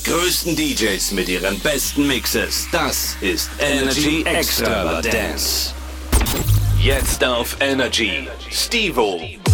größten DJs mit ihren besten Mixes. Das ist Energy Extravagance. Jetzt auf Energy. Steve-O.